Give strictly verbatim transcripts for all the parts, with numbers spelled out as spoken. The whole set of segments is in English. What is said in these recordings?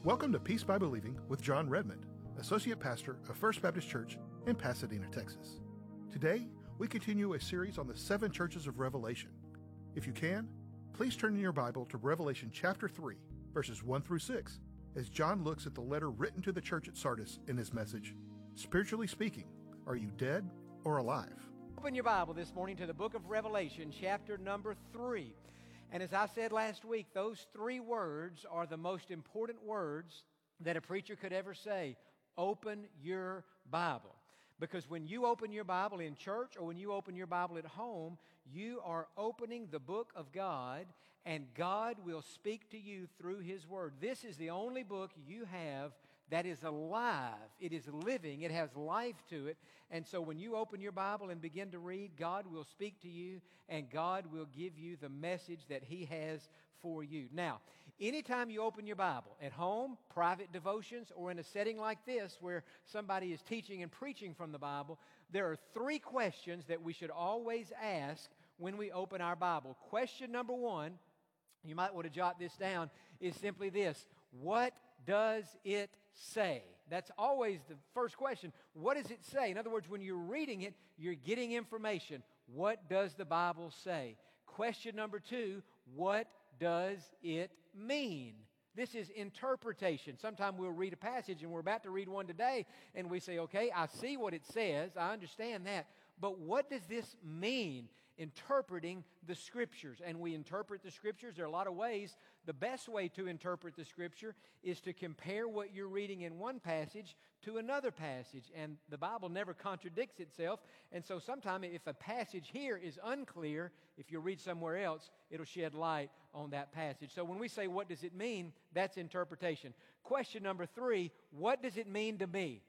Welcome to Peace by Believing with John Redmond, Associate Pastor of First Baptist Church in Pasadena, Texas. Today, we continue a series on the seven churches of Revelation. If you can, please turn in your Bible to Revelation chapter three, verses one through six, as John looks at the letter written to the church at Sardis in his message, Spiritually Speaking, Are You Dead or Alive? Open your Bible this morning to the book of Revelation, chapter number three. And as I said last week, those three words are the most important words that a preacher could ever say. Open your Bible. Because when you open your Bible in church or when you open your Bible at home, you are opening the book of God, and God will speak to you through His Word. This is the only book you have that is alive. It is living. It has life to it. And so when you open your Bible and begin to read, God will speak to you, and God will give you the message that He has for you. Now, anytime you open your Bible, at home, private devotions, or in a setting like this where somebody is teaching and preaching from the Bible, there are three questions that we should always ask when we open our Bible. Question number one, you might want to jot this down, is simply this: what does it say? That's always the first question. What does it say? In other words, when you're reading it, you're getting information. What does the Bible say? Question number two, what does it mean? This is interpretation. Sometimes we'll read a passage, and we're about to read one today, and we say, okay, I see what it says, I understand that, but what does this mean? Interpreting the Scriptures. And we interpret the Scriptures. There are a lot of ways. The best way to interpret the Scripture is to compare what you're reading in one passage to another passage. And the Bible never contradicts itself. And so sometimes if a passage here is unclear, if you read somewhere else, it'll shed light on that passage. So when we say, what does it mean? That's interpretation. Question number three, what does it mean to me?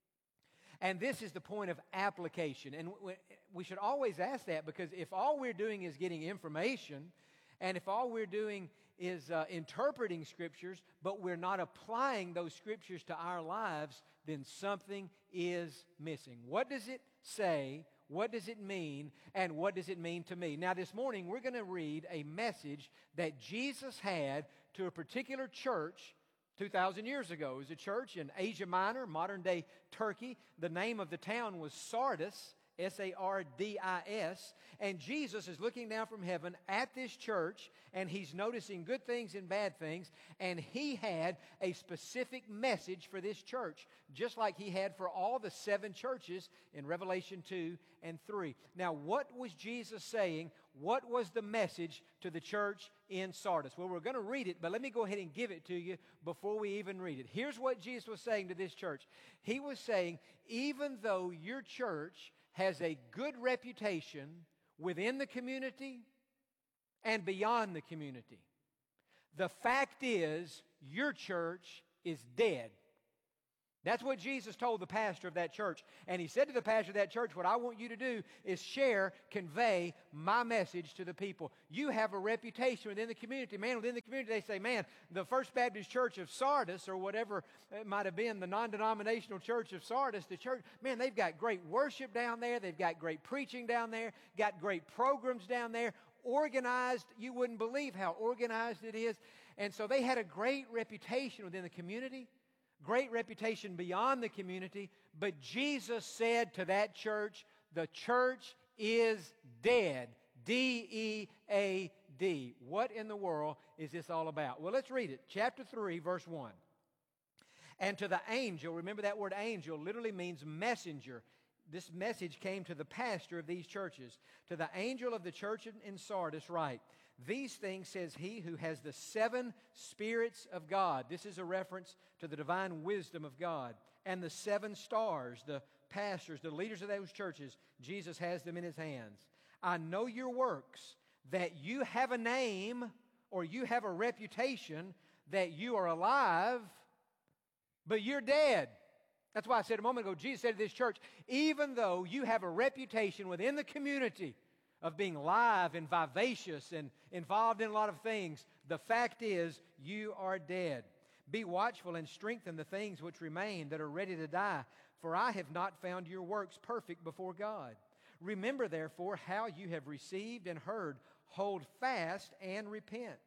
And this is the point of application. And we should always ask that, because if all we're doing is getting information, and if all we're doing is uh, interpreting Scriptures, but we're not applying those Scriptures to our lives, then something is missing. What does it say? What does it mean? And what does it mean to me? Now, this morning, we're going to read a message that Jesus had to a particular church two thousand years ago. It was a church in Asia Minor, modern-day Turkey. The name of the town was Sardis, S A R D I S. And Jesus is looking down from heaven at this church, and He's noticing good things and bad things, and He had a specific message for this church, just like He had for all the seven churches in Revelation two and three. Now, what was Jesus saying? What was the message to the church in Sardis? Well, we're going to read it, but let me go ahead and give it to you before we even read it. Here's what Jesus was saying to this church. He was saying, even though your church has a good reputation within the community and beyond the community, the fact is your church is dead. That's what Jesus told the pastor of that church. And He said to the pastor of that church, what I want you to do is share, convey my message to the people. You have a reputation within the community. Man, within the community, they say, man, the First Baptist Church of Sardis, or whatever it might have been, the non-denominational church of Sardis, the church, man, they've got great worship down there. They've got great preaching down there, got great programs down there. Organized, you wouldn't believe how organized it is. And so they had a great reputation within the community. Great reputation beyond the community, but Jesus said to that church, the church is dead. D E A D. What in the world is this all about? Well, let's read it. Chapter three, verse one. And to the angel, remember that word angel literally means messenger. This message came to the pastor of these churches. To the angel of the church in Sardis write, these things says He who has the seven spirits of God. This is a reference to the divine wisdom of God. And the seven stars, the pastors, the leaders of those churches, Jesus has them in His hands. I know your works, that you have a name, or you have a reputation, that you are alive, but you're dead. That's why I said a moment ago, Jesus said to this church, even though you have a reputation within the community of being live and vivacious and involved in a lot of things, the fact is you are dead. Be watchful and strengthen the things which remain that are ready to die, for I have not found your works perfect before God. Remember, therefore, how you have received and heard, hold fast and repent.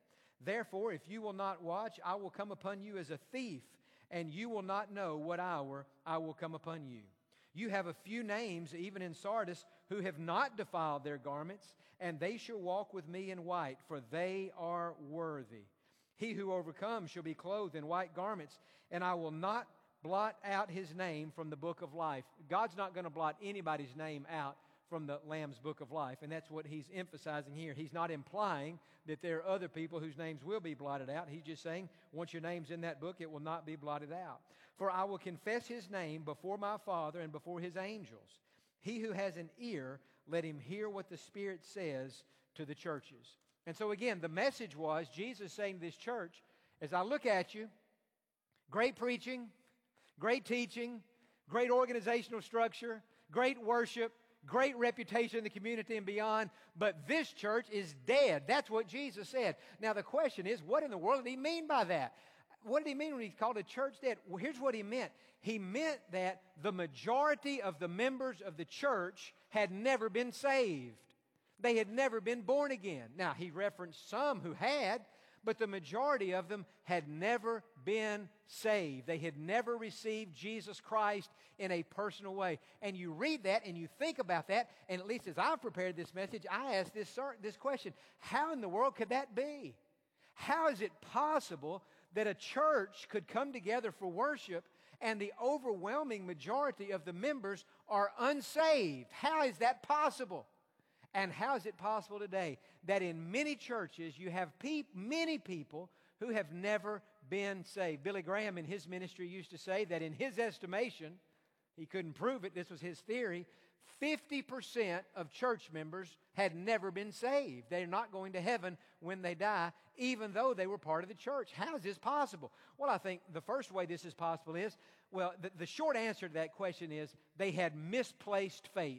Therefore, if you will not watch, I will come upon you as a thief, and you will not know what hour I will come upon you. You have a few names, even in Sardis, who have not defiled their garments, and they shall walk with me in white, for they are worthy. He who overcomes shall be clothed in white garments, and I will not blot out his name from the book of life. God's not going to blot anybody's name out from the Lamb's book of life, and that's what he's emphasizing here. He's not implying that there are other people whose names will be blotted out. He's just saying, once your name's in that book, it will not be blotted out. For I will confess his name before my Father and before his angels. He who has an ear, let him hear what the Spirit says to the churches. And so again, the message was, Jesus saying to this church, as I look at you, great preaching, great teaching, great organizational structure, great worship, great reputation in the community and beyond, but this church is dead. That's what Jesus said. Now the question is, what in the world did he mean by that? What did he mean when he called a church dead? Well, here's what he meant. He meant that the majority of the members of the church had never been saved. They had never been born again. Now, he referenced some who had, but the majority of them had never been saved. They had never received Jesus Christ in a personal way. And you read that and you think about that, and at least as I've prepared this message, I ask this, this question: how in the world could that be? How is it possible that a church could come together for worship and the overwhelming majority of the members are unsaved? How is that possible? And how is it possible today that in many churches you have pe- many people who have never been saved? Billy Graham in his ministry used to say that in his estimation, he couldn't prove it, this was his theory, fifty percent of church members had never been saved. They're not going to heaven when they die, even though they were part of the church. How is this possible? Well, I think the first way this is possible is, well, the, the short answer to that question is they had misplaced faith.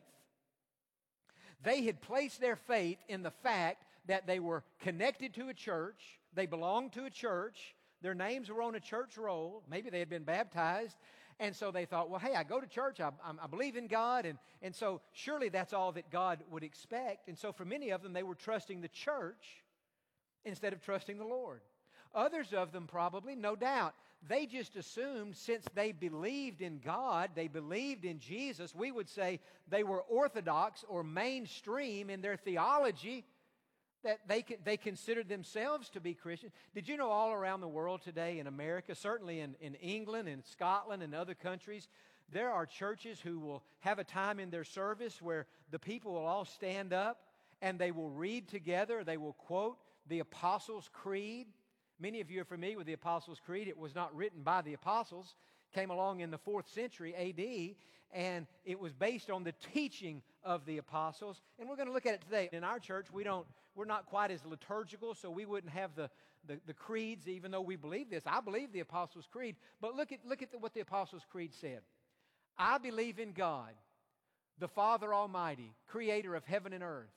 They had placed their faith in the fact that they were connected to a church, they belonged to a church, their names were on a church roll, maybe they had been baptized, and so they thought, well, hey, I go to church, I, I believe in God, and, and so surely that's all that God would expect. And so for many of them, they were trusting the church instead of trusting the Lord. Others of them probably, no doubt, they just assumed since they believed in God, they believed in Jesus, we would say they were orthodox or mainstream in their theology, that they, they considered themselves to be Christians. Did you know all around the world today, in America, certainly in, in England and Scotland and other countries, there are churches who will have a time in their service where the people will all stand up and they will read together, they will quote the Apostles' Creed. Many of you are familiar with the Apostles' Creed. It was not written by the apostles, came along in the fourth century A D, and it was based on the teaching of the apostles. And we're going to look at it today. In our church, we don't, we're not quite as liturgical, so we wouldn't have the, the, the creeds, even though we believe this. I believe the Apostles' Creed, but look at, look at the, what the Apostles' Creed said. I believe in God, the Father Almighty, creator of heaven and earth.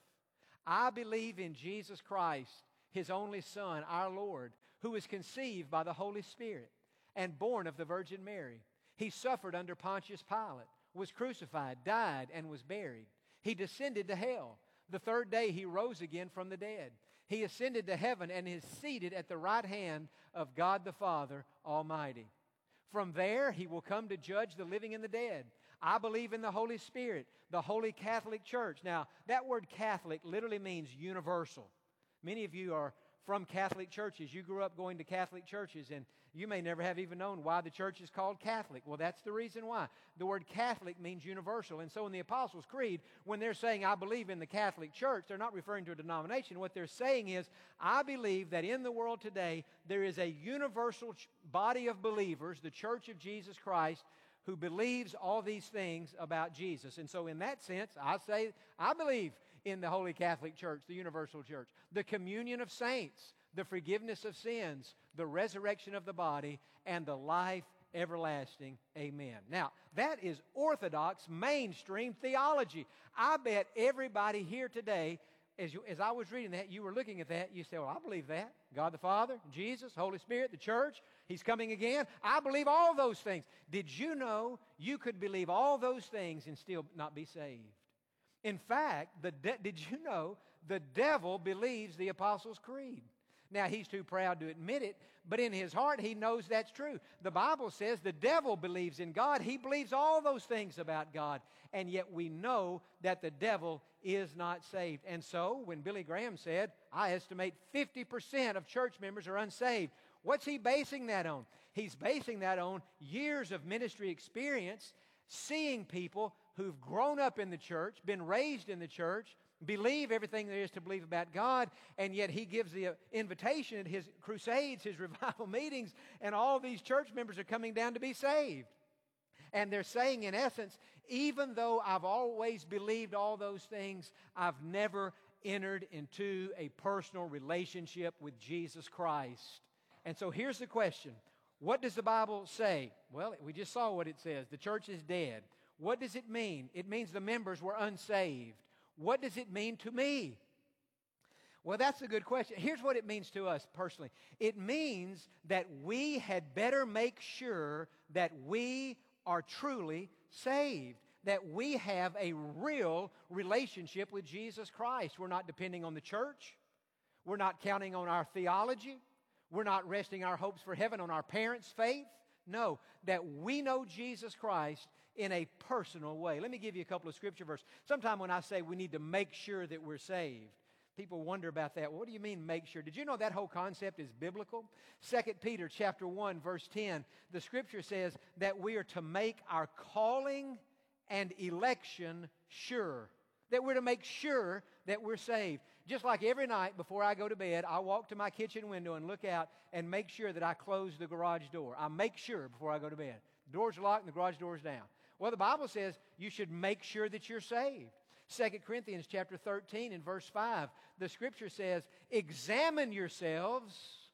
I believe in Jesus Christ, His only Son, our Lord, who was conceived by the Holy Spirit and born of the Virgin Mary. He suffered under Pontius Pilate, was crucified, died, and was buried. He descended to hell. The third day He rose again from the dead. He ascended to heaven and is seated at the right hand of God the Father Almighty. From there He will come to judge the living and the dead. I believe in the Holy Spirit, the Holy Catholic Church. Now, that word Catholic literally means universal. Many of you are from Catholic churches. You grew up going to Catholic churches, and you may never have even known why the church is called Catholic. Well, that's the reason why. The word Catholic means universal. And so in the Apostles' Creed, when they're saying, I believe in the Catholic Church, they're not referring to a denomination. What they're saying is, I believe that in the world today, there is a universal body of believers, the Church of Jesus Christ, who believes all these things about Jesus. And so in that sense, I say, I believe in the Holy Catholic Church, the universal church, the communion of saints, the forgiveness of sins, the resurrection of the body, and the life everlasting. Amen. Now, that is orthodox, mainstream theology. I bet everybody here today, as, you, as I was reading that, you were looking at that, you say, well, I believe that. God the Father, Jesus, Holy Spirit, the church, He's coming again. I believe all those things. Did you know you could believe all those things and still not be saved? In fact, the de- did you know the devil believes the Apostles' Creed? Now, he's too proud to admit it, but in his heart, he knows that's true. The Bible says the devil believes in God. He believes all those things about God, and yet we know that the devil is not saved. And so, when Billy Graham said, I estimate fifty percent of church members are unsaved, what's he basing that on? He's basing that on years of ministry experience, seeing people who've grown up in the church, been raised in the church, believe everything there is to believe about God, and yet he gives the invitation at his crusades, his revival meetings, and all these church members are coming down to be saved. And they're saying, in essence, even though I've always believed all those things, I've never entered into a personal relationship with Jesus Christ. And so here's the question. What does the Bible say? Well, we just saw what it says. The church is dead. What does it mean? It means the members were unsaved. What does it mean to me? Well, that's a good question. Here's what it means to us personally. It means that we had better make sure that we are truly saved, that we have a real relationship with Jesus Christ. We're not depending on the church. We're not counting on our theology. We're not resting our hopes for heaven on our parents' faith. No, that we know Jesus Christ in a personal way. Let me give you a couple of scripture verses. Sometime when I say we need to make sure that we're saved, people wonder about that. Well, what do you mean make sure? Did you know that whole concept is biblical? Second Peter chapter one, verse ten, the scripture says that we are to make our calling and election sure. That we're to make sure that we're saved. Just like every night before I go to bed, I walk to my kitchen window and look out and make sure that I close the garage door. I make sure before I go to bed. The door's locked and the garage door's down. Well, the Bible says you should make sure that you're saved. Second Corinthians chapter thirteen and verse five, the scripture says, examine yourselves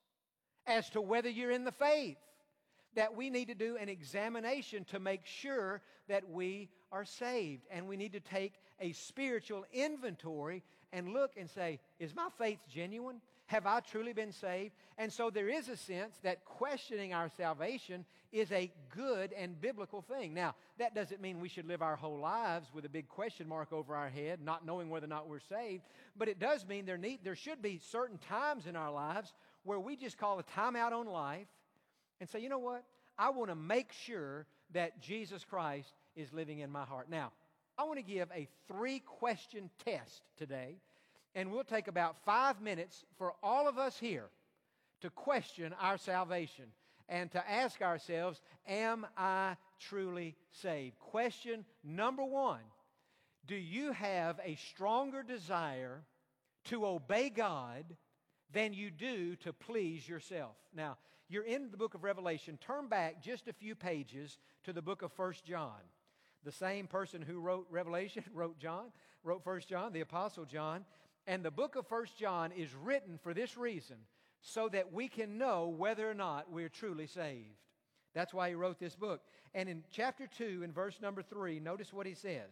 as to whether you're in the faith. That we need to do an examination to make sure that we are saved. And we need to take a spiritual inventory and look and say, is my faith genuine? Have I truly been saved? And so there is a sense that questioning our salvation is a good and biblical thing. Now, that doesn't mean we should live our whole lives with a big question mark over our head, not knowing whether or not we're saved. But it does mean there need, there should be certain times in our lives where we just call a timeout on life and say, you know what? I want to make sure that Jesus Christ is living in my heart. Now, I want to give a three-question test today, and we'll take about five minutes for all of us here to question our salvation and to ask ourselves, am I truly saved? Question number one, do you have a stronger desire to obey God than you do to please yourself? Now, you're in the book of Revelation. Turn back just a few pages to the book of First John. The same person who wrote Revelation wrote John, wrote First John, the Apostle John. And the book of First John is written for this reason, so that we can know whether or not we're truly saved. That's why he wrote this book. And in chapter two, in verse number three, notice what he says.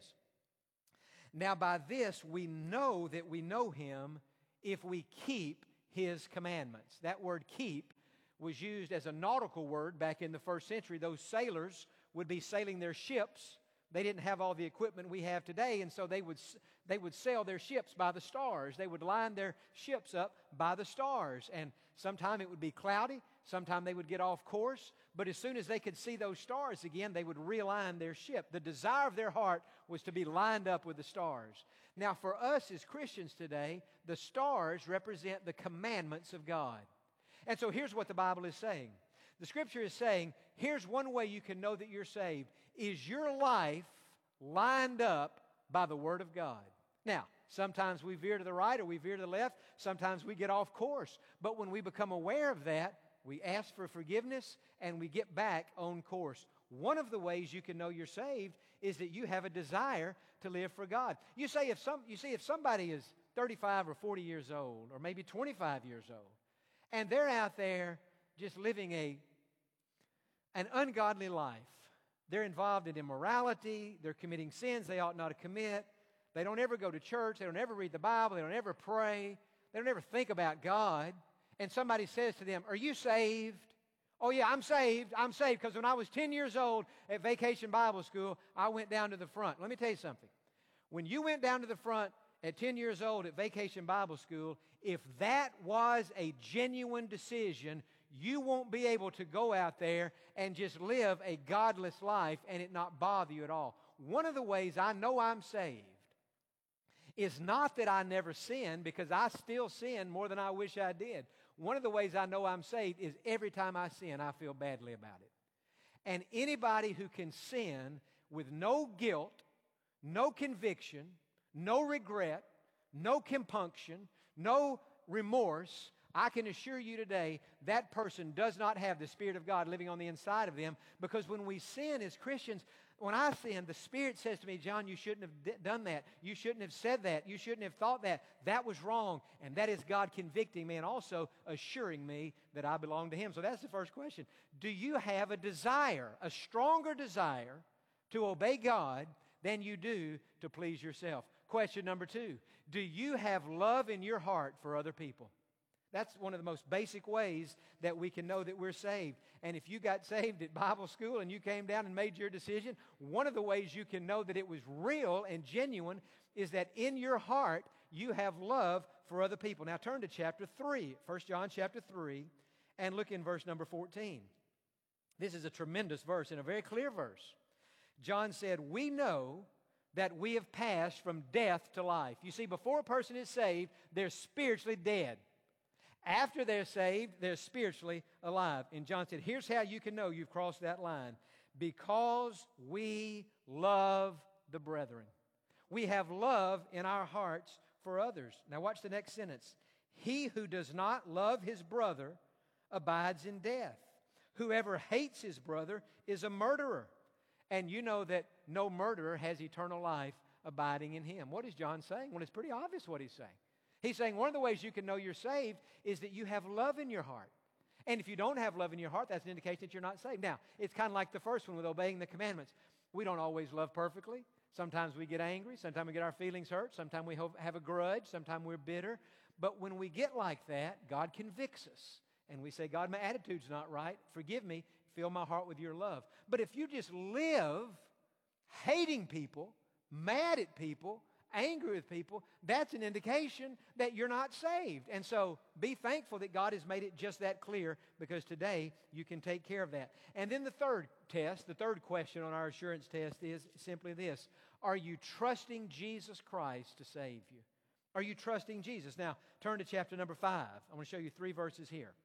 Now by this we know that we know him if we keep his commandments. That word keep was used as a nautical word back in the first century. Those sailors would be sailing their ships. They didn't have all the equipment we have today, and so they would they would sail their ships by the stars. They would line their ships up by the stars, and sometime it would be cloudy, sometime they would get off course, but as soon as they could see those stars again, they would realign their ship. The desire of their heart was to be lined up with the stars. Now, for us as Christians today, the stars represent the commandments of God. And so here's what the Bible is saying. The Scripture is saying, here's one way you can know that you're saved. Is your life lined up by the Word of God? Now, sometimes we veer to the right or we veer to the left. Sometimes we get off course. But when we become aware of that, we ask for forgiveness and we get back on course. One of the ways you can know you're saved is that you have a desire to live for God. You say if some, you see, if somebody is thirty-five or forty years old, or maybe twenty-five years old, and they're out there just living a an ungodly life. They're involved in immorality. They're committing sins they ought not to commit. They don't ever go to church. They don't ever read the Bible. They don't ever pray. They don't ever think about God. And somebody says to them, are you saved? Oh, yeah, I'm saved. I'm saved because when I was ten years old at Vacation Bible School, I went down to the front. Let me tell you something. When you went down to the front at ten years old at Vacation Bible School, if that was a genuine decision, you won't be able to go out there and just live a godless life and it not bother you at all. One of the ways I know I'm saved is not that I never sin, because I still sin more than I wish I did. One of the ways I know I'm saved is every time I sin, I feel badly about it. And anybody who can sin with no guilt, no conviction, no regret, no compunction, no remorse, I can assure you today that person does not have the Spirit of God living on the inside of them, because when we sin as Christians, when I sin, the Spirit says to me, John, you shouldn't have d- done that. You shouldn't have said that. You shouldn't have thought that. That was wrong. And that is God convicting me and also assuring me that I belong to Him. So that's the first question. Do you have a desire, a stronger desire to obey God than you do to please yourself? Question number two, do you have love in your heart for other people? That's one of the most basic ways that we can know that we're saved. And if you got saved at Bible school and you came down and made your decision, one of the ways you can know that it was real and genuine is that in your heart you have love for other people. Now turn to chapter three, First John chapter three, and look in verse number fourteen. This is a tremendous verse and a very clear verse. John said, we know that we have passed from death to life. You see, before a person is saved, they're spiritually dead. After they're saved, they're spiritually alive. And John said, here's how you can know you've crossed that line. Because we love the brethren. We have love in our hearts for others. Now watch the next sentence. He who does not love his brother abides in death. Whoever hates his brother is a murderer. And you know that no murderer has eternal life abiding in him. What is John saying? Well, it's pretty obvious what he's saying. He's saying one of the ways you can know you're saved is that you have love in your heart. And if you don't have love in your heart, that's an indication that you're not saved. Now, it's kind of like the first one with obeying the commandments. We don't always love perfectly. Sometimes we get angry. Sometimes we get our feelings hurt. Sometimes we have a grudge. Sometimes we're bitter. But when we get like that, God convicts us. And we say, God, my attitude's not right. Forgive me. Fill my heart with your love. But if you just live hating people, mad at people, angry with people, that's an indication that you're not saved. And so be thankful that God has made it just that clear, because today you can take care of that. And then the third test, the third question on our assurance test is simply this. Are you trusting Jesus Christ to save you? Are you trusting Jesus? Now, turn to chapter number five. I'm going to show you three verses here.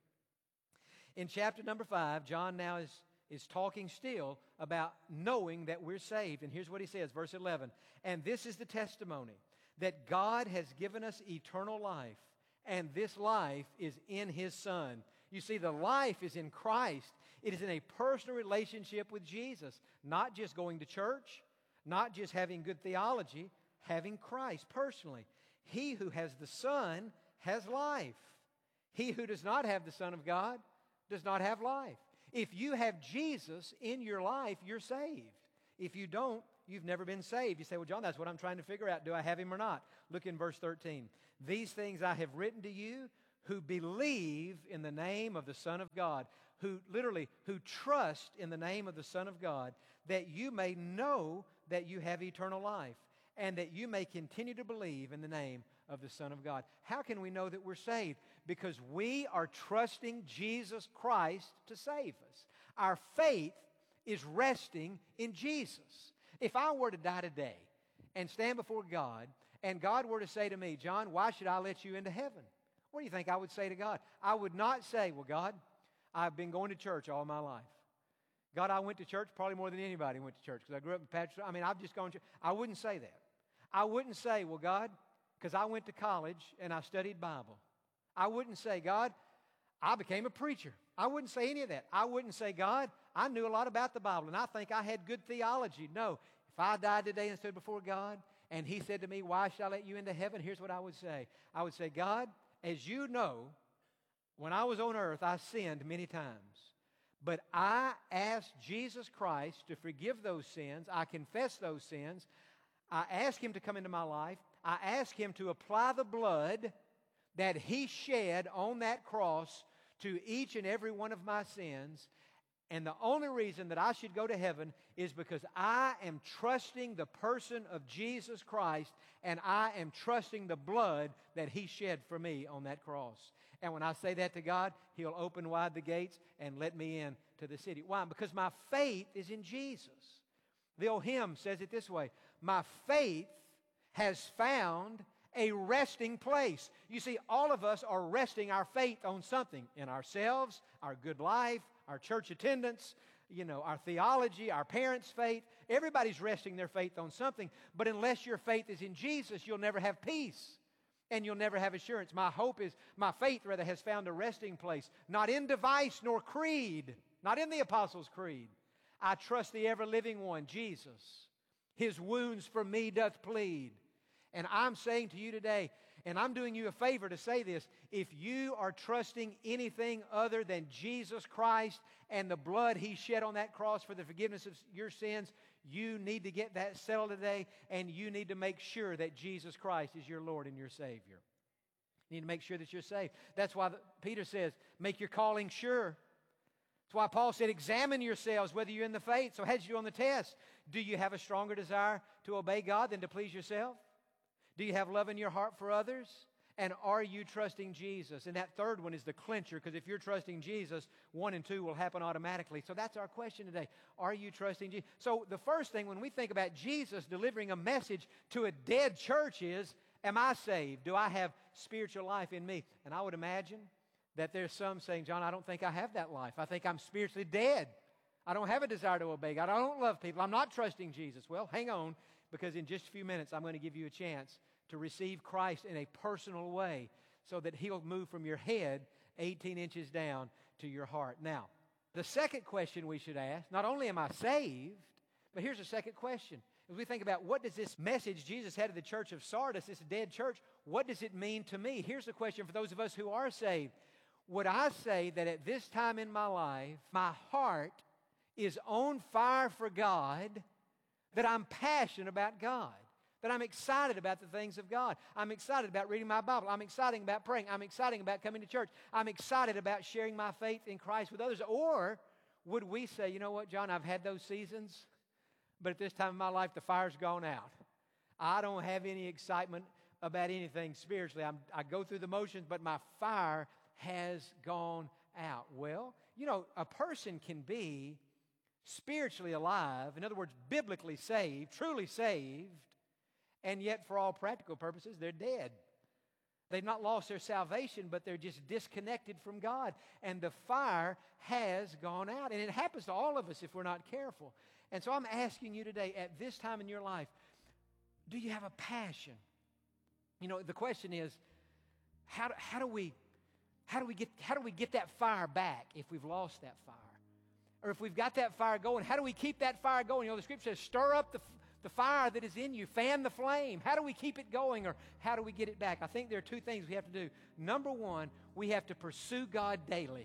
In chapter number five, John now is, is talking still about knowing that we're saved. And here's what he says, verse eleven. And this is the testimony, that God has given us eternal life, and this life is in His Son. You see, the life is in Christ. It is in a personal relationship with Jesus, not just going to church, not just having good theology, having Christ personally. He who has the Son has life. He who does not have the Son of God does not have life. If you have Jesus in your life, you're saved. If you don't, you've never been saved. You say, well, John, that's what I'm trying to figure out. Do I have Him or not? Look in verse thirteen. These things I have written to you who believe in the name of the Son of God, who literally, who trust in the name of the Son of God, that you may know that you have eternal life, and that you may continue to believe in the name of the Son of God. How can we know that we're saved? Because we are trusting Jesus Christ to save us. Our faith is resting in Jesus. If I were to die today and stand before God, and God were to say to me, John, why should I let you into heaven? What do you think I would say to God? I would not say, well, God, I've been going to church all my life. God, I went to church probably more than anybody went to church, because I grew up in Patrick. I mean, I've just gone to church. I wouldn't say that. I wouldn't say, well, God, because I went to college and I studied Bible. I wouldn't say, God, I became a preacher. I wouldn't say any of that. I wouldn't say, God, I knew a lot about the Bible and I think I had good theology. No, if I died today and stood before God and He said to me, why shall I let you into heaven? Here's what I would say. I would say, God, as you know, when I was on earth, I sinned many times. But I asked Jesus Christ to forgive those sins. I confess those sins. I asked Him to come into my life. I asked Him to apply the blood that He shed on that cross to each and every one of my sins. And the only reason that I should go to heaven is because I am trusting the person of Jesus Christ, and I am trusting the blood that He shed for me on that cross. And when I say that to God, He'll open wide the gates and let me in to the city. Why? Because my faith is in Jesus. The old hymn says it this way: my faith has found a resting place. You see, all of us are resting our faith on something, in ourselves, our good life, our church attendance, you know, our theology, our parents' faith. Everybody's resting their faith on something. But unless your faith is in Jesus, you'll never have peace and you'll never have assurance. My hope is, my faith rather, has found a resting place, not in device nor creed, not in the Apostles' Creed. I trust the ever-living one, Jesus. His wounds for me doth plead. And I'm saying to you today, and I'm doing you a favor to say this, if you are trusting anything other than Jesus Christ and the blood He shed on that cross for the forgiveness of your sins, you need to get that settled today, and you need to make sure that Jesus Christ is your Lord and your Savior. You need to make sure that you're saved. That's why Peter says, make your calling sure. That's why Paul said, examine yourselves whether you're in the faith. So how'd you do on the test? Do you have a stronger desire to obey God than to please yourself? Do you have love in your heart for others? And are you trusting Jesus? And that third one is the clincher, because if you're trusting Jesus, one and two will happen automatically. So that's our question today. Are you trusting Jesus? So the first thing when we think about Jesus delivering a message to a dead church is, am I saved? Do I have spiritual life in me? And I would imagine that there's some saying, John, I don't think I have that life. I think I'm spiritually dead. I don't have a desire to obey God. I don't love people. I'm not trusting Jesus. Well, hang on, because in just a few minutes, I'm going to give you a chance to receive Christ in a personal way so that He'll move from your head eighteen inches down to your heart. Now, the second question we should ask, not only am I saved, but here's the second question. As we think about what does this message Jesus had to the church of Sardis, this dead church, what does it mean to me? Here's the question for those of us who are saved. Would I say that at this time in my life, my heart is on fire for God, that I'm passionate about God? That I'm excited about the things of God. I'm excited about reading my Bible. I'm excited about praying. I'm excited about coming to church. I'm excited about sharing my faith in Christ with others. Or would we say, you know what, John, I've had those seasons, but at this time in my life, the fire's gone out. I don't have any excitement about anything spiritually. I'm, I go through the motions, but my fire has gone out. Well, you know, a person can be spiritually alive, in other words, biblically saved, truly saved, and yet, for all practical purposes, they're dead. They've not lost their salvation, but they're just disconnected from God. And the fire has gone out. And it happens to all of us if we're not careful. And so I'm asking you today, at this time in your life, do you have a passion? You know, the question is, how do, how do we, how do we get, how do we get that fire back if we've lost that fire? Or if we've got that fire going, how do we keep that fire going? You know, the Scripture says, stir up the The fire that is in you, fan the flame. How do we keep it going, or how do we get it back? I think there are two things we have to do. Number one, we have to pursue God daily.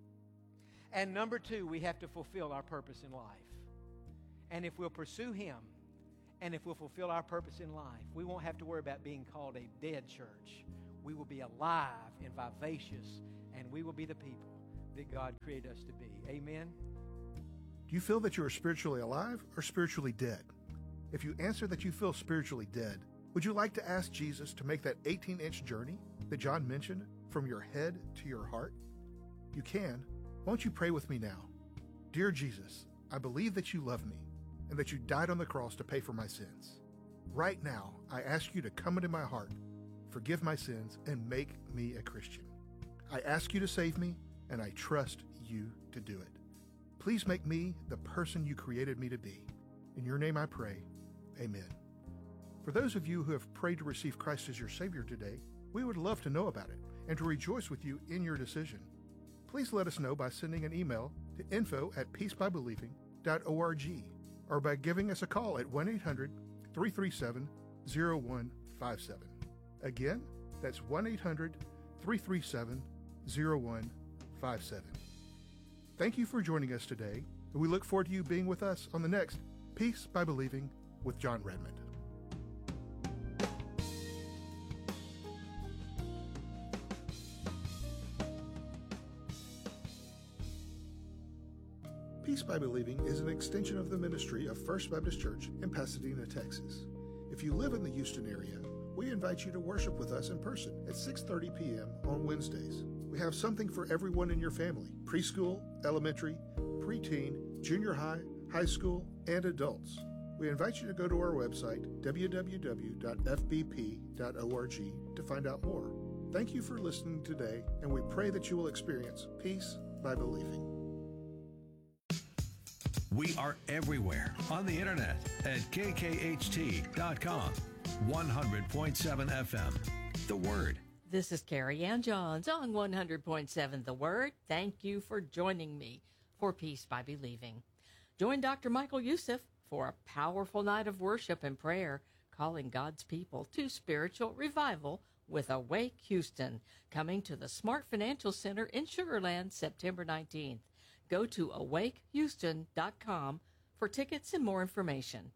And number two, we have to fulfill our purpose in life. And if we'll pursue Him, and if we'll fulfill our purpose in life, we won't have to worry about being called a dead church. We will be alive and vivacious, and we will be the people that God created us to be. Amen? Do you feel that you are spiritually alive or spiritually dead? If you answer that you feel spiritually dead, would you like to ask Jesus to make that eighteen-inch journey that John mentioned from your head to your heart? You can. Won't you pray with me now? Dear Jesus, I believe that you love me and that you died on the cross to pay for my sins. Right now, I ask you to come into my heart, forgive my sins, and make me a Christian. I ask you to save me, and I trust you to do it. Please make me the person you created me to be. In your name I pray. Amen. For those of you who have prayed to receive Christ as your Savior today, we would love to know about it and to rejoice with you in your decision. Please let us know by sending an email to info at peacebybelieving dot org or by giving us a call at one eight hundred, three three seven, zero one five seven. Again, that's one eight hundred, three three seven, zero one five seven. Thank you for joining us today, and we look forward to you being with us on the next Peace by Believing with John Redmond. Peace by Believing is an extension of the ministry of First Baptist Church in Pasadena, Texas. If you live in the Houston area, we invite you to worship with us in person at six thirty p.m. on Wednesdays. We have something for everyone in your family: preschool, elementary, preteen, junior high, high school, and adults. We invite you to go to our website, w w w dot f b p dot org, to find out more. Thank you for listening today, and we pray that you will experience peace by believing. We are everywhere on the internet at k k h t dot com, one hundred point seven F M. The Word. This is Carrie Ann Johns on one hundred point seven The Word. Thank you for joining me for Peace by Believing. Join Doctor Michael Youssef for a powerful night of worship and prayer, calling God's people to spiritual revival with Awake Houston, coming to the Smart Financial Center in Sugar Land September nineteenth. Go to awake houston dot com for tickets and more information.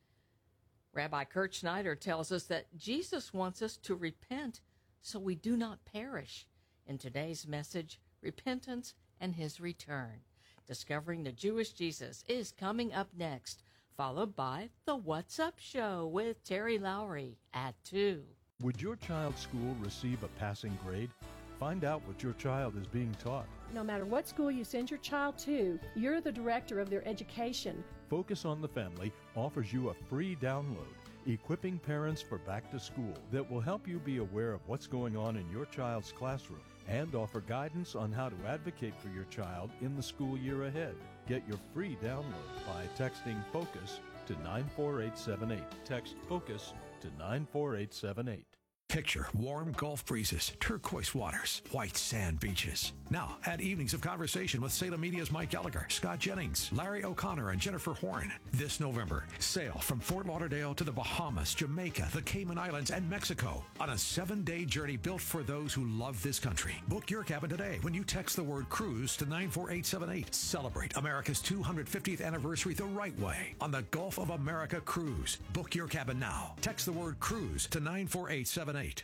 Rabbi Kurt Schneider tells us that Jesus wants us to repent so we do not perish. In today's message, repentance and his return. Discovering the Jewish Jesus is coming up next, followed by the What's Up Show with Terry Lowry at two. Would your child's school receive a passing grade? Find out what your child is being taught. No matter what school you send your child to, you're the director of their education. Focus on the Family offers you a free download, equipping parents for back to school, that will help you be aware of what's going on in your child's classroom and offer guidance on how to advocate for your child in the school year ahead. Get your free download by texting FOCUS to nine four eight seven eight. Text FOCUS to nine four eight seven eight. Picture warm Gulf breezes, turquoise waters, white sand beaches. Now, add evenings of conversation with Salem Media's Mike Gallagher, Scott Jennings, Larry O'Connor, and Jennifer Horn. This November, sail from Fort Lauderdale to the Bahamas, Jamaica, the Cayman Islands, and Mexico on a seven-day journey built for those who love this country. Book your cabin today when you text the word cruise to nine four eight seven eight. Celebrate America's two hundred fiftieth anniversary the right way on the Gulf of America Cruise. Book your cabin now. Text the word cruise to nine four eight seven eight.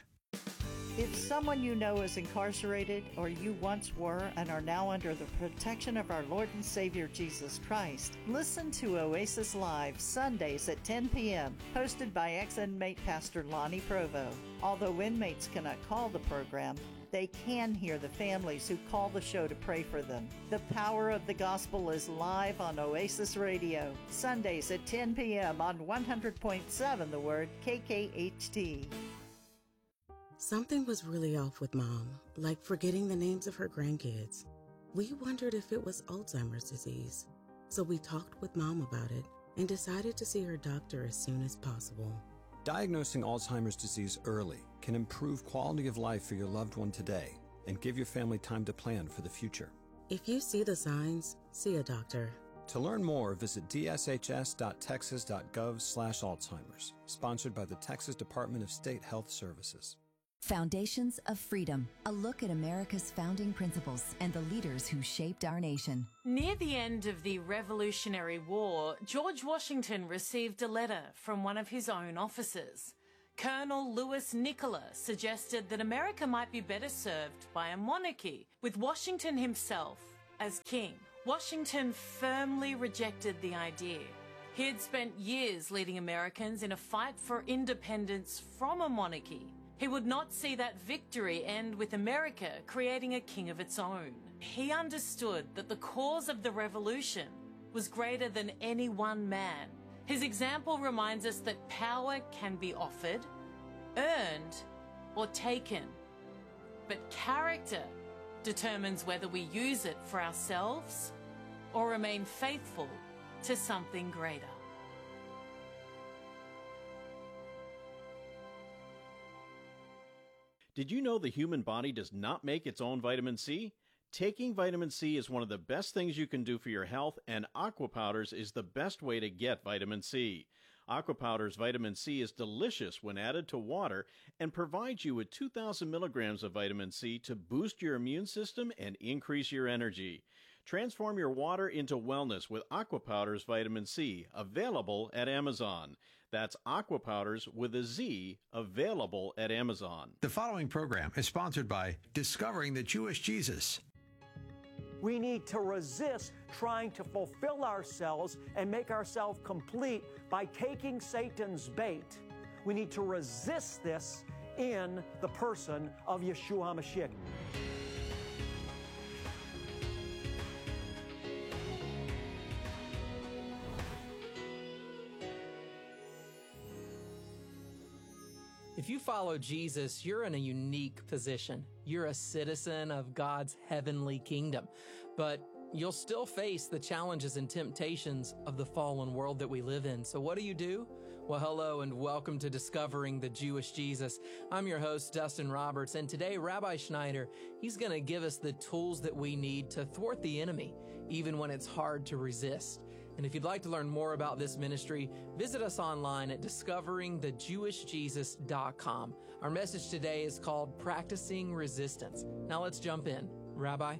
If someone you know is incarcerated, or you once were and are now under the protection of our Lord and Savior Jesus Christ, listen to Oasis Live Sundays at ten p.m., hosted by ex-inmate Pastor Lonnie Provo. Although inmates cannot call the program, they can hear the families who call the show to pray for them. The power of the gospel is live on Oasis Radio, Sundays at ten p.m. on one hundred point seven The Word, K K H T. Something was really off with Mom, like forgetting the names of her grandkids. We wondered if it was Alzheimer's disease. So we talked with Mom about it and decided to see her doctor as soon as possible. Diagnosing Alzheimer's disease early can improve quality of life for your loved one today and give your family time to plan for the future. If you see the signs, see a doctor. To learn more, visit d s h s dot texas dot gov slash Alzheimer's, sponsored by the Texas Department of State Health Services. Foundations of Freedom, a look at America's founding principles and the leaders who shaped our nation. Near the end of the Revolutionary War, George Washington received a letter from one of his own officers. Colonel Louis Nicola suggested that America might be better served by a monarchy, with Washington himself as king. Washington firmly rejected the idea. He had spent years leading Americans in a fight for independence from a monarchy. He would not see that victory end with America creating a king of its own. He understood that the cause of the revolution was greater than any one man. His example reminds us that power can be offered, earned, or taken. But character determines whether we use it for ourselves or remain faithful to something greater. Did you know the human body does not make its own vitamin C? Taking vitamin C is one of the best things you can do for your health, and Aqua Powders is the best way to get vitamin C. Aqua Powders vitamin C is delicious when added to water and provides you with two thousand milligrams of vitamin C to boost your immune system and increase your energy. Transform your water into wellness with Aqua Powders vitamin C, available at Amazon. That's Aqua Powders with a Z, available at Amazon. The following program is sponsored by Discovering the Jewish Jesus. We need to resist trying to fulfill ourselves and make ourselves complete by taking Satan's bait. We need to resist this in the person of Yeshua HaMashiach. If you follow Jesus, you're in a unique position. You're a citizen of God's heavenly kingdom, but you'll still face the challenges and temptations of the fallen world that we live in. So what do you do? Well, hello and welcome to Discovering the Jewish Jesus. I'm your host, Dustin Roberts, and today Rabbi Schneider, he's going to give us the tools that we need to thwart the enemy, even when it's hard to resist. And if you'd like to learn more about this ministry, visit us online at discovering the jewish jesus dot com. Our message today is called Practicing Resistance. Now let's jump in. Rabbi?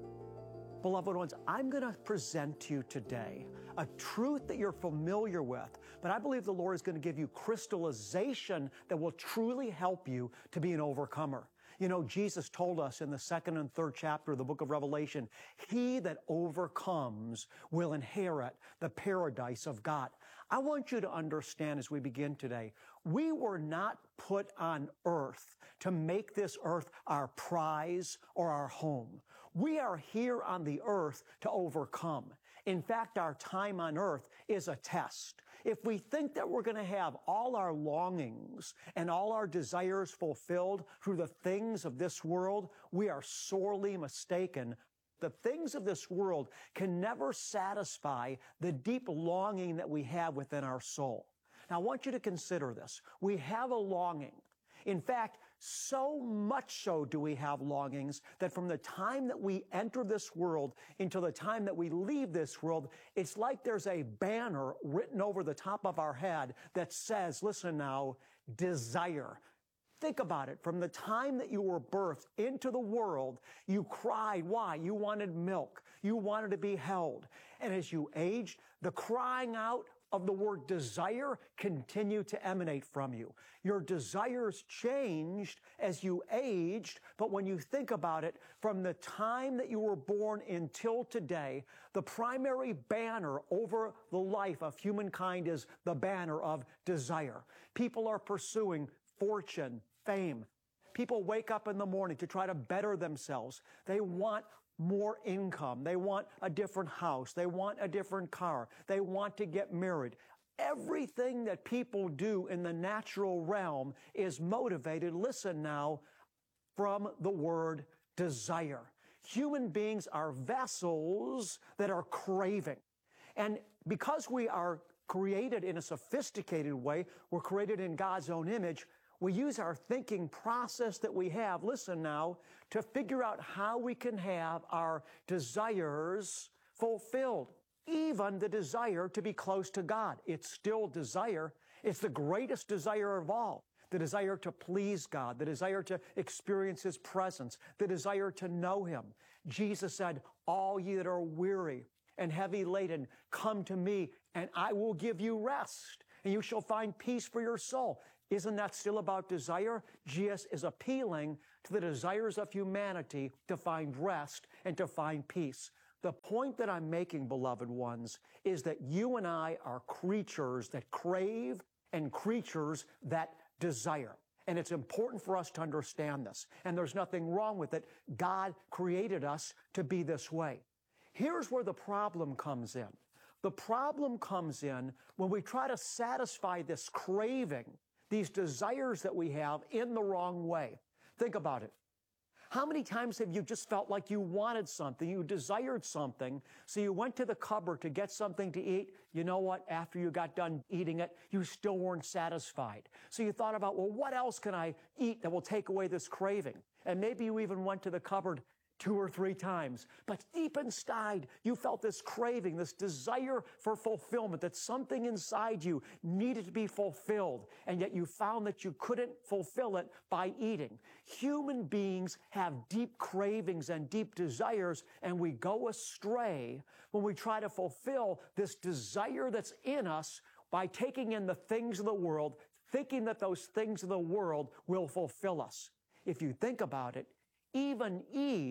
Beloved ones, I'm going to present to you today a truth that you're familiar with, but I believe the Lord is going to give you crystallization that will truly help you to be an overcomer. You know, Jesus told us in the second and third chapter of the book of Revelation, he that overcomes will inherit the paradise of God. I want you to understand as we begin today, we were not put on earth to make this earth our prize or our home. We are here on the earth to overcome. In fact, our time on earth is a test. If we think that we're going to have all our longings and all our desires fulfilled through the things of this world, we are sorely mistaken. The things of this world can never satisfy the deep longing that we have within our soul. Now, I want you to consider this. We have a longing. In fact, so much so do we have longings that from the time that we enter this world until the time that we leave this world, it's like there's a banner written over the top of our head that says, listen now, desire. Think about it. From the time that you were birthed into the world, you cried. Why? You wanted milk. You wanted to be held. And as you aged, the crying out of the word desire continue to emanate from you. Your desires changed as you aged, but when you think about it, from the time that you were born until today, the primary banner over the life of humankind is the banner of desire. People are pursuing fortune, fame. People wake up in the morning to try to better themselves. They want more income. They want a different house. They want a different car. They want to get married. Everything that people do in the natural realm is motivated, listen now, from the word desire. Human beings are vessels that are craving. And because we are created in a sophisticated way, we're created in God's own image, we use our thinking process that we have, listen now, to figure out how we can have our desires fulfilled. Even the desire to be close to God. It's still desire. It's the greatest desire of all. The desire to please God, the desire to experience His presence, the desire to know Him. Jesus said, all ye that are weary and heavy laden, come to me and I will give you rest and you shall find peace for your soul. Isn't that still about desire? Jesus is appealing to the desires of humanity to find rest and to find peace. The point that I'm making, beloved ones, is that you and I are creatures that crave and creatures that desire. And it's important for us to understand this. And there's nothing wrong with it. God created us to be this way. Here's where the problem comes in. The problem comes in when we try to satisfy this craving, these desires that we have, in the wrong way. Think about it. How many times have you just felt like you wanted something, you desired something, so you went to the cupboard to get something to eat? You know what? After you got done eating it, you still weren't satisfied. So you thought about, well, what else can I eat that will take away this craving? And maybe you even went to the cupboard two or three times. But deep inside, you felt this craving, this desire for fulfillment, that something inside you needed to be fulfilled, and yet you found that you couldn't fulfill it by eating. Human beings have deep cravings and deep desires, and we go astray when we try to fulfill this desire that's in us by taking in the things of the world, thinking that those things of the world will fulfill us. If you think about it, even Eve,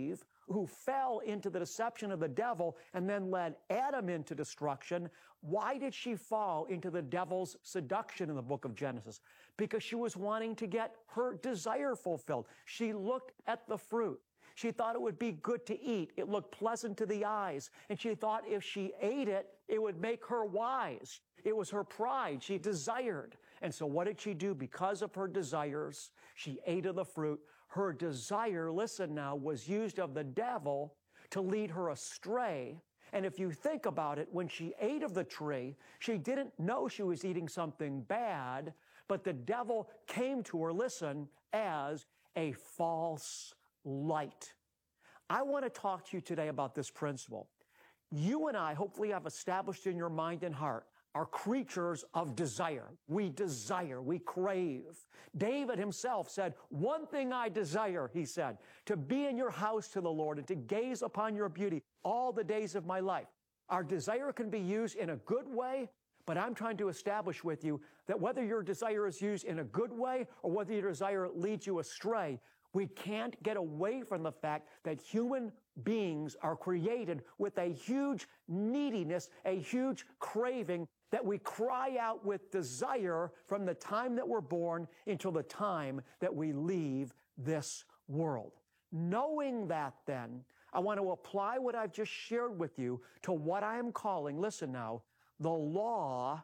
who fell into the deception of the devil and then led Adam into destruction, why did she fall into the devil's seduction in the book of Genesis? Because she was wanting to get her desire fulfilled. She looked at the fruit. She thought it would be good to eat. It looked pleasant to the eyes. And she thought if she ate it, it would make her wise. It was her pride. She desired. And so what did she do? Because of her desires, she ate of the fruit. Her desire, listen now, was used of the devil to lead her astray. And if you think about it, when she ate of the tree, she didn't know she was eating something bad, but the devil came to her, listen, as a false light. I want to talk to you today about this principle. You and I hopefully have established in your mind and heart are creatures of desire. We desire, we crave. David himself said, one thing I desire, he said, to be in your house to the Lord and to gaze upon your beauty all the days of my life. Our desire can be used in a good way, but I'm trying to establish with you that whether your desire is used in a good way or whether your desire leads you astray, we can't get away from the fact that human beings are created with a huge neediness, a huge craving that we cry out with desire from the time that we're born until the time that we leave this world. Knowing that then, I want to apply what I've just shared with you to what I am calling, listen now, the law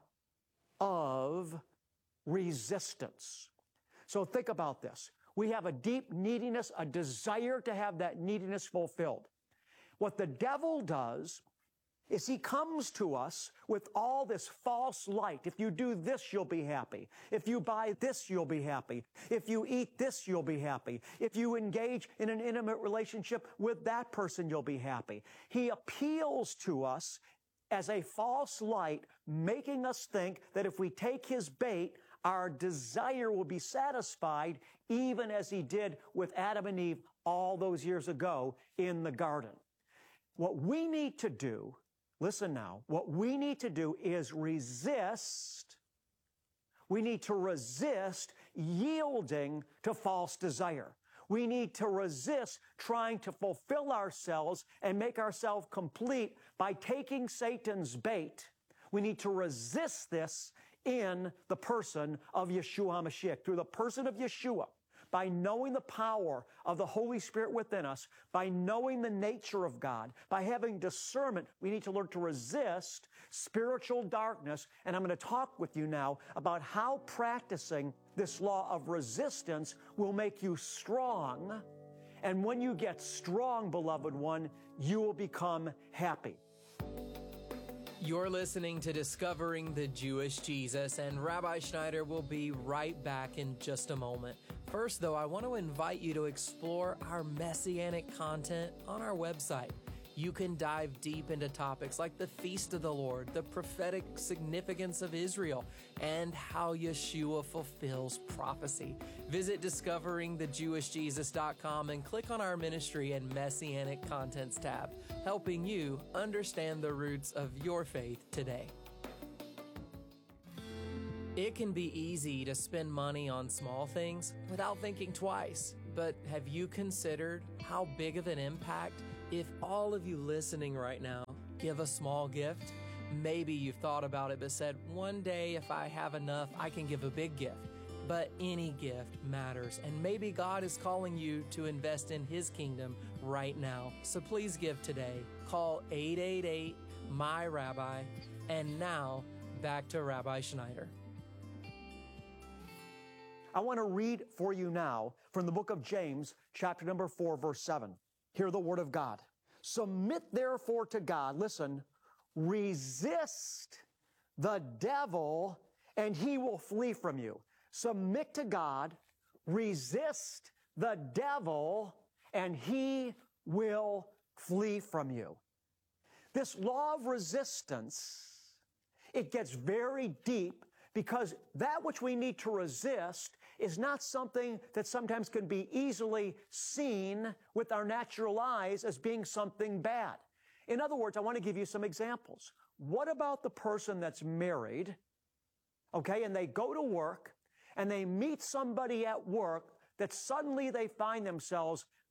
of resistance. So think about this. We have a deep neediness, a desire to have that neediness fulfilled. What the devil does is he comes to us with all this false light. If you do this, you'll be happy. If you buy this, you'll be happy. If you eat this, you'll be happy. If you engage in an intimate relationship with that person, you'll be happy. He appeals to us as a false light, making us think that if we take his bait, our desire will be satisfied, even as he did with Adam and Eve all those years ago in the garden. What we need to do, listen now, what we need to do is resist. We need to resist yielding to false desire. We need to resist trying to fulfill ourselves and make ourselves complete by taking Satan's bait. We need to resist this in the person of Yeshua HaMashiach, through the person of Yeshua, by knowing the power of the Holy Spirit within us, by knowing the nature of God, by having discernment. We need to learn to resist spiritual darkness. And I'm going to talk with you now about how practicing this law of resistance will make you strong. And when you get strong, beloved one, you will become happy. You're listening to Discovering the Jewish Jesus, and Rabbi Schneider will be right back in just a moment. First, though, I want to invite you to explore our messianic content on our website. You can dive deep into topics like the Feast of the Lord, the prophetic significance of Israel, and how Yeshua fulfills prophecy. Visit discovering the jewish jesus dot com and click on our ministry and messianic contents tab, helping you understand the roots of your faith today. It can be easy to spend money on small things without thinking twice, but have you considered how big of an impact if all of you listening right now give a small gift? Maybe you've thought about it but said, one day if I have enough, I can give a big gift. But any gift matters, and maybe God is calling you to invest in His kingdom right now. So please give today. Call eight eight eight, M Y Rabbi. And now, back to Rabbi Schneider. I want to read for you now from the book of James, chapter number four, verse seven. Hear the word of God. Submit therefore to God, listen, resist the devil and he will flee from you. Submit to God, resist the devil, and he will flee from you. This law of resistance, it gets very deep because that which we need to resist is not something that sometimes can be easily seen with our natural eyes as being something bad. In other words, I want to give you some examples. What about the person that's married, okay, and they go to work, and they meet somebody at work that suddenly they find themselves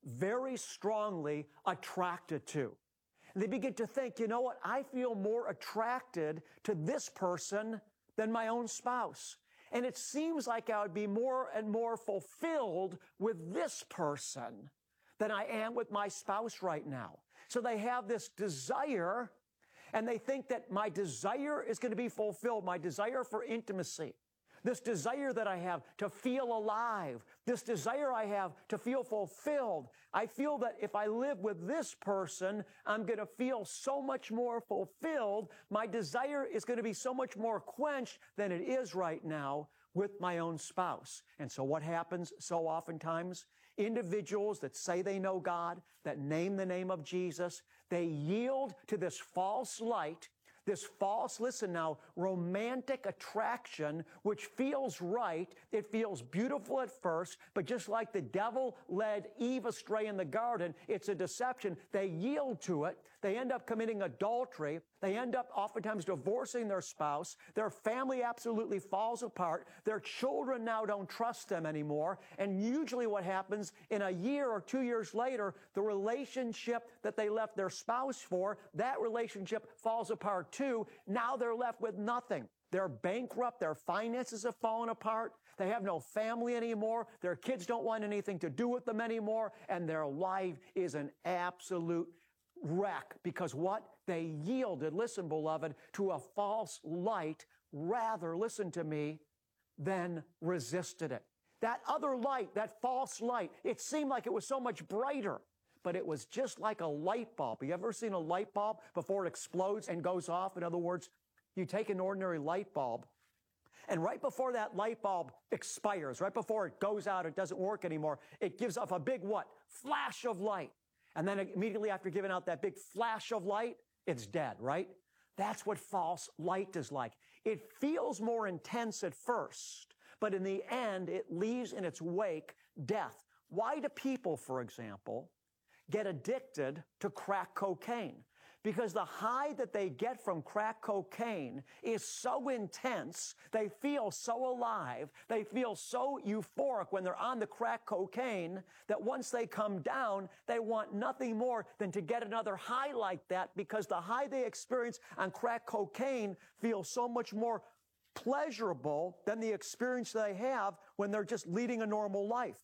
very strongly attracted to. And they begin to think, you know what, I feel more attracted to this person than my own spouse. And it seems like I would be more and more fulfilled with this person than I am with my spouse right now. So they have this desire, and they think that my desire is going to be fulfilled, my desire for intimacy, this desire that I have to feel alive, this desire I have to feel fulfilled. I feel that if I live with this person, I'm going to feel so much more fulfilled. My desire is going to be so much more quenched than it is right now with my own spouse. And so what happens so oftentimes? Individuals that say they know God, that name the name of Jesus, they yield to this false light, this false, listen now, romantic attraction, which feels right. It feels beautiful at first, but just like the devil led Eve astray in the garden, it's a deception. They yield to it. They end up committing adultery. They end up oftentimes divorcing their spouse. Their family absolutely falls apart. Their children now don't trust them anymore. And usually what happens in a year or two years later, the relationship that they left their spouse for, that relationship falls apart too. Now they're left with nothing. They're bankrupt. Their finances have fallen apart. They have no family anymore. Their kids don't want anything to do with them anymore. And their life is an absolute wreck because what? They yielded, listen, beloved, to a false light rather, listen to me, than resisted it. That other light, that false light, it seemed like it was so much brighter, but it was just like a light bulb. You ever seen a light bulb before it explodes and goes off? In other words, you take an ordinary light bulb, and right before that light bulb expires, right before it goes out, it doesn't work anymore, it gives off a big what? Flash of light. And then immediately after giving out that big flash of light, it's dead, right? That's what false light is like. It feels more intense at first, but in the end, it leaves in its wake death. Why do people, for example, get addicted to crack cocaine? Because the high that they get from crack cocaine is so intense, they feel so alive, they feel so euphoric when they're on the crack cocaine that once they come down, they want nothing more than to get another high like that because the high they experience on crack cocaine feels so much more pleasurable than the experience they have when they're just leading a normal life.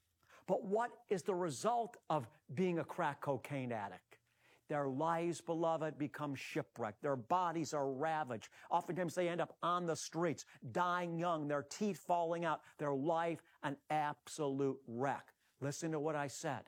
But what is the result of being a crack cocaine addict? Their lives, beloved, become shipwrecked. Their bodies are ravaged. Oftentimes they end up on the streets, dying young, their teeth falling out, their life an absolute wreck. Listen to what I said.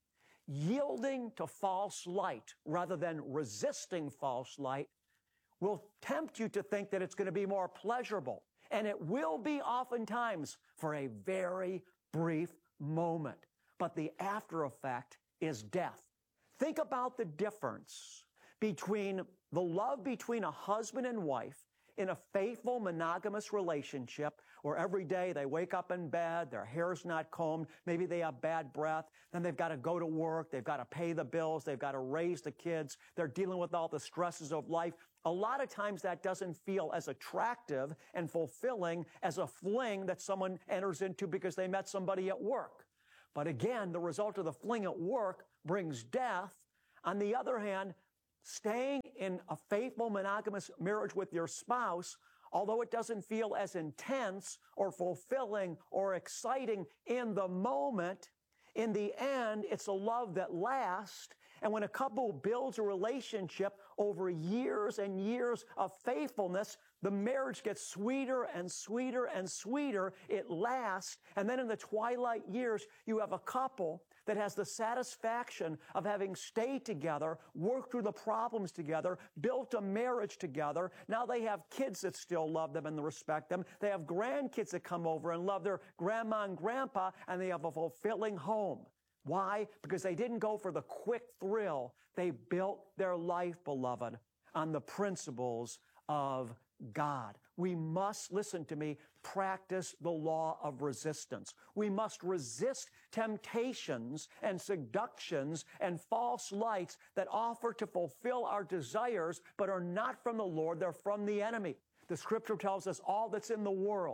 Yielding to false light rather than resisting false light will tempt you to think that it's going to be more pleasurable. And it will be oftentimes for a very brief moment. But the after effect is death. Think about the difference between the love between a husband and wife in a faithful monogamous relationship where every day they wake up in bed, their hair's not combed, maybe they have bad breath, then they've got to go to work, they've got to pay the bills, they've got to raise the kids, they're dealing with all the stresses of life. A lot of times that doesn't feel as attractive and fulfilling as a fling that someone enters into because they met somebody at work. But again, the result of the fling at work brings death. On the other hand, staying in a faithful monogamous marriage with your spouse, although it doesn't feel as intense or fulfilling or exciting in the moment, in the end, it's a love that lasts. And when a couple builds a relationship over years and years of faithfulness, the marriage gets sweeter and sweeter and sweeter. It lasts. And then in the twilight years, you have a couple that has the satisfaction of having stayed together, worked through the problems together, built a marriage together. Now they have kids that still love them and respect them. They have grandkids that come over and love their grandma and grandpa, and they have a fulfilling home. Why? Because they didn't go for the quick thrill. They built their life, beloved, on the principles of God. We must, listen to me, practice the law of resistance. We must resist temptations and seductions and false lights that offer to fulfill our desires but are not from the Lord. They're from the enemy. The scripture tells us all that's in the world,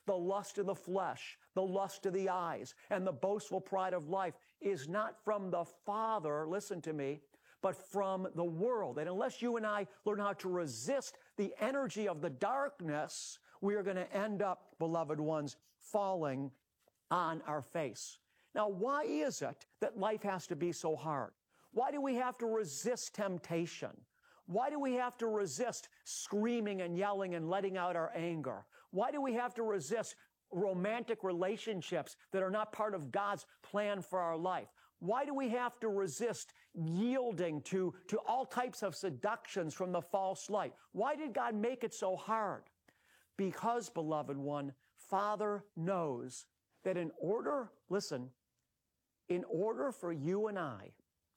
the lust of the flesh, the lust of the eyes, and the boastful pride of life is not from the Father, listen to me, but from the world. And unless you and I learn how to resist the energy of the darkness, we are going to end up, beloved ones, falling on our face. Now, why is it that life has to be so hard? Why do we have to resist temptation? Why do we have to resist screaming and yelling and letting out our anger? Why do we have to resist romantic relationships that are not part of God's plan for our life? Why do we have to resist yielding to, to all types of seductions from the false light? Why did God make it so hard? Because, beloved one, Father knows that in order, listen, in order for you and I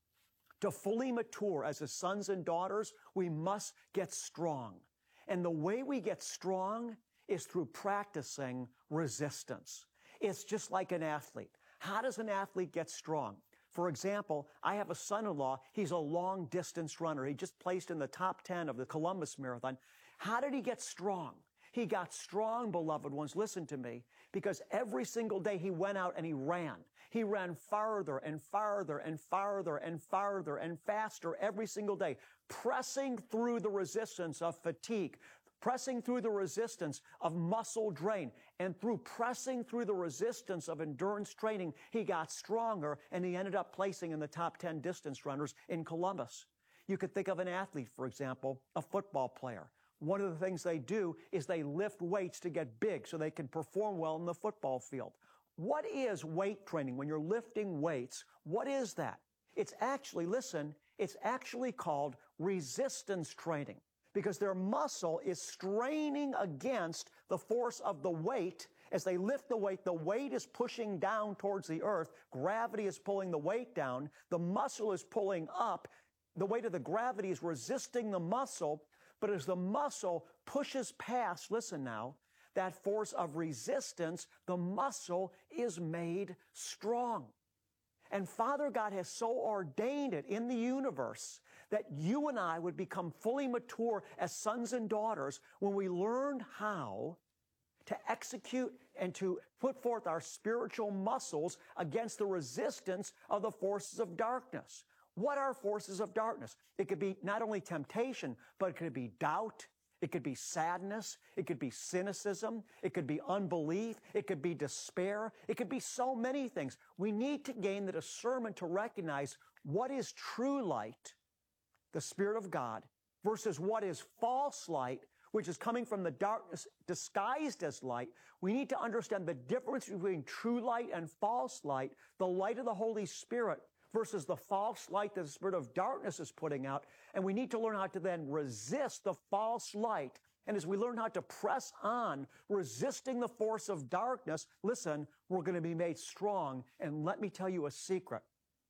to fully mature as his sons and daughters, we must get strong. And the way we get strong is through practicing resistance. It's just like an athlete. How does an athlete get strong? For example, I have a son-in-law. He's a long-distance runner. He just placed in the top ten of the Columbus Marathon. How did he get strong? He got strong, beloved ones, listen to me, because every single day he went out and he ran. He ran farther and farther and farther and farther and faster every single day, pressing through the resistance of fatigue, pressing through the resistance of muscle drain, and through pressing through the resistance of endurance training, he got stronger, and he ended up placing in the top ten distance runners in Columbus. You could think of an athlete, for example, a football player. One of the things they do is they lift weights to get big so they can perform well in the football field. What is weight training? When you're lifting weights, what is that? It's actually, listen, it's actually called resistance training, because their muscle is straining against the force of the weight. As they lift the weight, the weight is pushing down towards the earth. Gravity is pulling the weight down. The muscle is pulling up. The weight of the gravity is resisting the muscle. But as the muscle pushes past, listen now, that force of resistance, the muscle is made strong. And Father God has so ordained it in the universe that you and I would become fully mature as sons and daughters when we learn how to execute and to put forth our spiritual muscles against the resistance of the forces of darkness. What are forces of darkness? It could be not only temptation, but it could be doubt. It could be sadness. It could be cynicism. It could be unbelief. It could be despair. It could be so many things. We need to gain the discernment to recognize what is true light, the Spirit of God, versus what is false light, which is coming from the darkness disguised as light. We need to understand the difference between true light and false light, the light of the Holy Spirit versus the false light that the spirit of darkness is putting out. And we need to learn how to then resist the false light. And as we learn how to press on, resisting the force of darkness, listen, we're going to be made strong. And let me tell you a secret.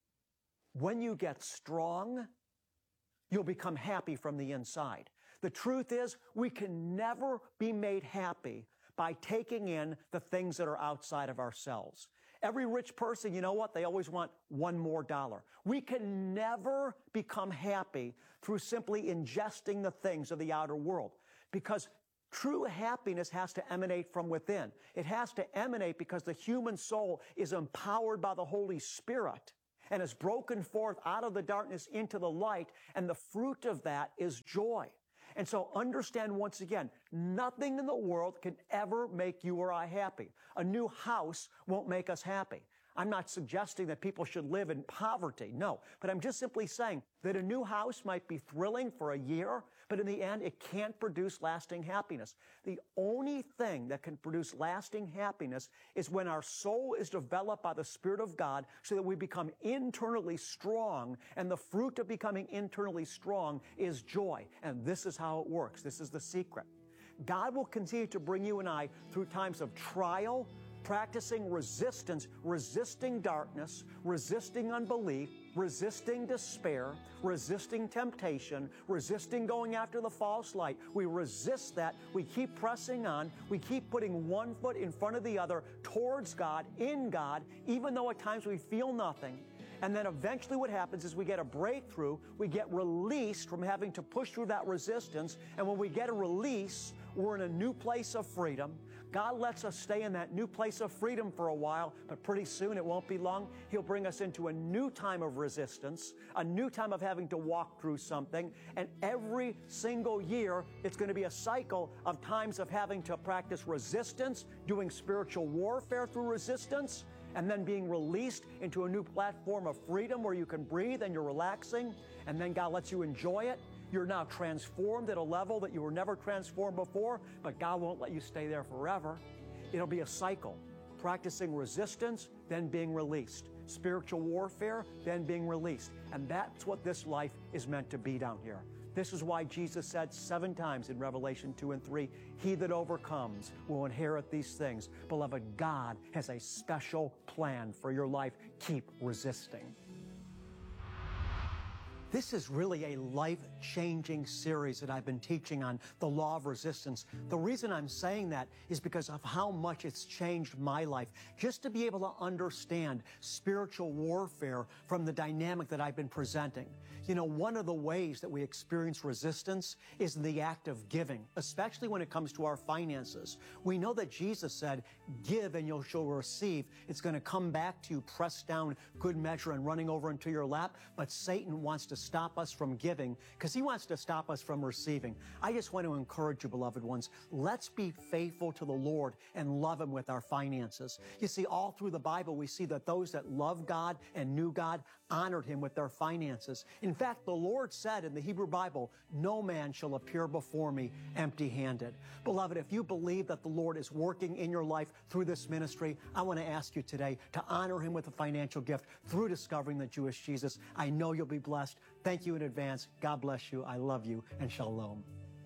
When you get strong, you'll become happy from the inside. The truth is, we can never be made happy by taking in the things that are outside of ourselves. Every rich person, you know what? They always want one more dollar. We can never become happy through simply ingesting the things of the outer world, because true happiness has to emanate from within. It has to emanate because the human soul is empowered by the Holy Spirit and is broken forth out of the darkness into the light, and the fruit of that is joy. And so understand once again, nothing in the world can ever make you or I happy. A new house won't make us happy. I'm not suggesting that people should live in poverty, no. But I'm just simply saying that a new house might be thrilling for a year, but in the end, it can't produce lasting happiness. The only thing that can produce lasting happiness is when our soul is developed by the Spirit of God so that we become internally strong, and the fruit of becoming internally strong is joy. And this is how it works. This is the secret. God will continue to bring you and I through times of trial, practicing resistance, resisting darkness, resisting unbelief, resisting despair, resisting temptation, resisting going after the false light. We resist that. We keep pressing on. We keep putting one foot in front of the other towards God, in God, even though at times we feel nothing. And then eventually what happens is we get a breakthrough. We get released from having to push through that resistance. And when we get a release, we're in a new place of freedom. God lets us stay in that new place of freedom for a while, but pretty soon, it won't be long, He'll bring us into a new time of resistance, a new time of having to walk through something, and every single year, it's going to be a cycle of times of having to practice resistance, doing spiritual warfare through resistance, and then being released into a new platform of freedom where you can breathe and you're relaxing, and then God lets you enjoy it. You're now transformed at a level that you were never transformed before, but God won't let you stay there forever. It'll be a cycle. Practicing resistance, then being released. Spiritual warfare, then being released. And that's what this life is meant to be down here. This is why Jesus said seven times in Revelation two and three, he that overcomes will inherit these things. Beloved, God has a special plan for your life. Keep resisting. This is really a life-changing series that I've been teaching on the law of resistance. The reason I'm saying that is because of how much it's changed my life. Just to be able to understand spiritual warfare from the dynamic that I've been presenting. You know, one of the ways that we experience resistance is in the act of giving, especially when it comes to our finances. We know that Jesus said, give and you shall receive. It's going to come back to you, pressed down, good measure, and running over into your lap. But Satan wants to stop us from giving because he wants to stop us from receiving. I just want to encourage you, beloved ones, let's be faithful to the Lord and love Him with our finances. You see, all through the Bible, we see that those that love God and knew God honored Him with their finances. In fact, the Lord said in the Hebrew Bible, no man shall appear before me empty-handed. Beloved, if you believe that the Lord is working in your life through this ministry, I want to ask you today to honor Him with a financial gift through discovering the Jewish Jesus. I know you'll be blessed. Thank you in advance. God bless you. I love you, and shalom.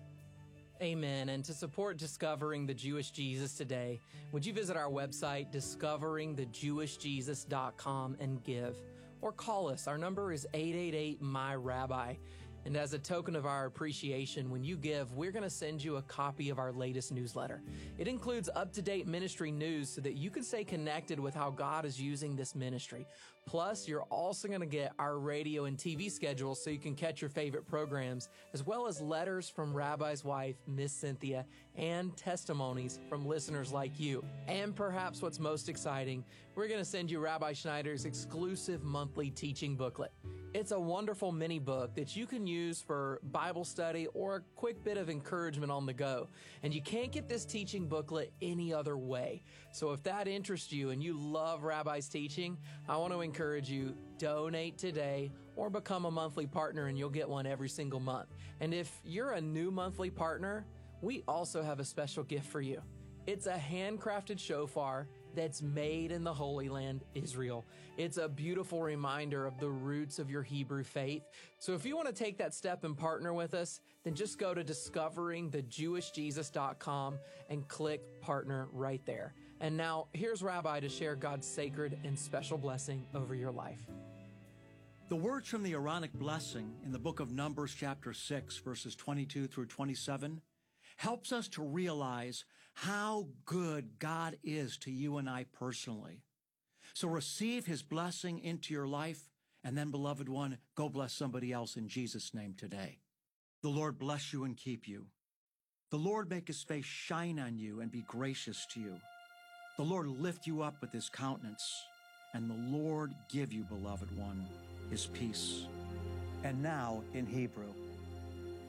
Amen. And to support Discovering the Jewish Jesus today, would you visit our website, discovering the jewish jesus dot com, and give? Or call us. Our number is eight eight eight, M Y Rabbi. And as a token of our appreciation, when you give, we're going to send you a copy of our latest newsletter. It includes up-to-date ministry news so that you can stay connected with how God is using this ministry. Plus, you're also going to get our radio and T V schedule so you can catch your favorite programs, as well as letters from Rabbi's wife, Miss Cynthia, and testimonies from listeners like you. And perhaps what's most exciting, we're going to send you Rabbi Schneider's exclusive monthly teaching booklet. It's a wonderful mini book that you can use for Bible study or a quick bit of encouragement on the go. And you can't get this teaching booklet any other way. So if that interests you and you love Rabbi's teaching, I want to encourage you, donate today or become a monthly partner and you'll get one every single month. And if you're a new monthly partner, we also have a special gift for you. It's a handcrafted shofar that's made in the Holy Land, Israel. It's a beautiful reminder of the roots of your Hebrew faith. So if you want to take that step and partner with us, then just go to discovering the jewish jesus dot com and click partner right there. And now here's Rabbi to share God's sacred and special blessing over your life. The words from the Aaronic blessing in the book of Numbers chapter six, verses twenty-two through twenty-seven, helps us to realize how good God is to you and I personally. So receive His blessing into your life, and then, beloved one, go bless somebody else in Jesus' name today. The Lord bless you and keep you. The Lord make His face shine on you and be gracious to you. The Lord lift you up with His countenance, and the Lord give you, beloved one, His peace. And now in Hebrew.